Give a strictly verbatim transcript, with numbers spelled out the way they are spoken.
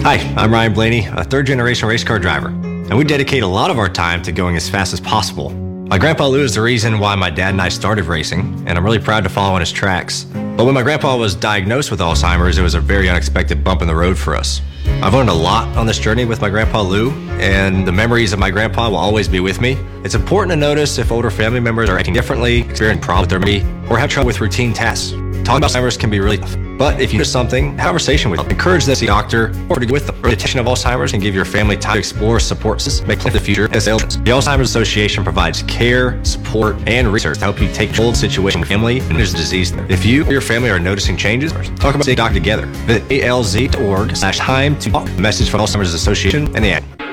Hi, I'm Ryan Blaney, a third-generation race car driver, and we dedicate a lot of our time to going as fast as possible. My grandpa Lou is the reason why my dad and I started racing, and I'm really proud to follow in his tracks. But when my grandpa was diagnosed with Alzheimer's, it was a very unexpected bump in the road for us. I've learned a lot on this journey with my grandpa Lou, and the memories of my grandpa will always be with me. It's important to notice if older family members are acting differently, experiencing problems with their memory, or have trouble with routine tasks. Talking about Alzheimer's can be really tough, but if you do something, have a conversation with them. Encourage them to see a doctor or to go with them. Early detection of Alzheimer's can give your family time to explore support systems, make plans for the future as ailments. The Alzheimer's Association provides care, support, and research to help you take control of the situation with family and manage the disease. If you or your family are noticing changes, talk about seeing a doctor together. Visit A L Z dot org slash time to talk. A message from Alzheimer's Association and the A I.